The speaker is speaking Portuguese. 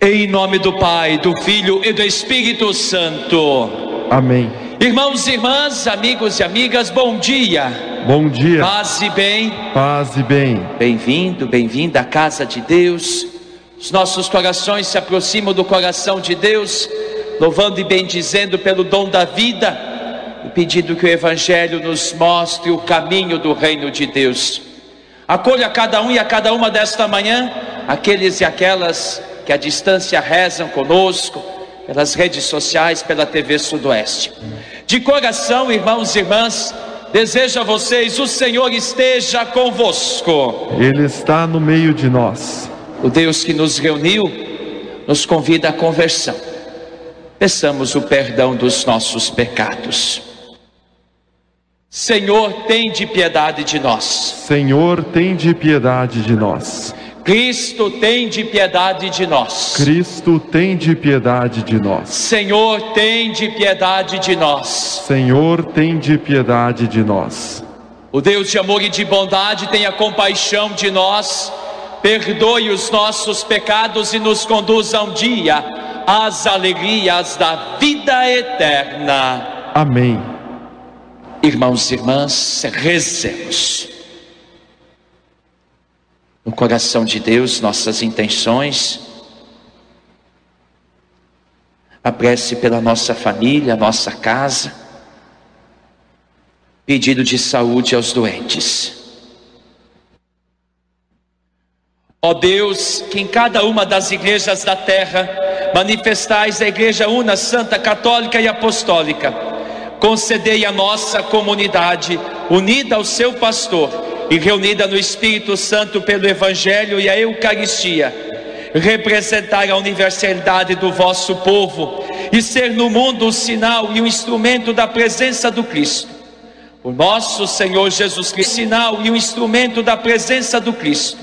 Em nome do Pai, do Filho e do Espírito Santo. Amém. Irmãos e irmãs, amigos e amigas, bom dia. Bom dia. Paz e bem. Paz e bem. Bem-vindo, bem-vinda à casa de Deus. Os nossos corações se aproximam do coração de Deus, louvando e bendizendo pelo dom da vida, e pedindo que o Evangelho nos mostre o caminho do reino de Deus. Acolha cada um e a cada uma desta manhã, aqueles e aquelas que à distância rezam conosco, pelas redes sociais, pela TV Sudoeste. De coração, irmãos e irmãs, desejo a vocês: o Senhor esteja convosco. Ele está no meio de nós. O Deus que nos reuniu nos convida à conversão. Peçamos o perdão dos nossos pecados. Senhor, tende piedade de nós. Senhor, tende piedade de nós. Cristo, tende piedade de nós. Cristo, tende piedade de nós. Senhor, tende piedade de nós. Senhor, tende piedade de nós. O Deus de amor e de bondade tenha compaixão de nós, perdoe os nossos pecados e nos conduza um dia às alegrias da vida eterna. Amém. Irmãos e irmãs, rezemos. No coração de Deus, nossas intenções, a prece pela nossa família, nossa casa, pedido de saúde aos doentes. Ó Deus, que em cada uma das igrejas da terra manifestais a Igreja Una, Santa, Católica e Apostólica, concedei a nossa comunidade, unida ao seu pastor e reunida no Espírito Santo pelo Evangelho e a Eucaristia, representar a universalidade do vosso povo e ser no mundo o sinal e o instrumento da presença do Cristo. O nosso Senhor Jesus Cristo, sinal e o instrumento da presença do Cristo.